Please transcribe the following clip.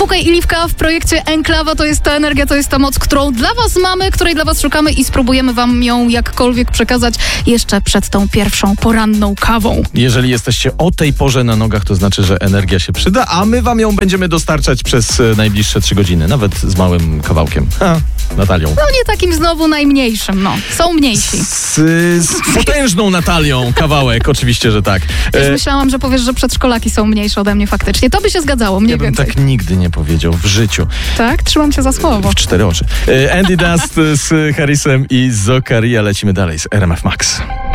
Fukaj i Liwka w projekcie Enklawa to jest ta energia, to jest ta moc, którą dla was mamy, której dla was szukamy i spróbujemy wam ją jakkolwiek przekazać jeszcze przed tą pierwszą poranną kawą. Jeżeli jesteście o tej porze na nogach, to znaczy, że energia się przyda, a my wam ją będziemy dostarczać przez najbliższe 3 godziny, nawet z małym kawałkiem. Natalią. No nie takim znowu najmniejszym, no. Są mniejsi. Z potężną Natalią kawałek, oczywiście, że tak. Już myślałam, że powiesz, że przedszkolaki są mniejsze ode mnie faktycznie. To by się zgadzało, mniej Ja bym więcej. tak nigdy nie powiedział w życiu. Tak? Trzymam cię za słowo. W 4 oczy. Andy Dust z Harrisem i Zokaria. Lecimy dalej z RMF Max.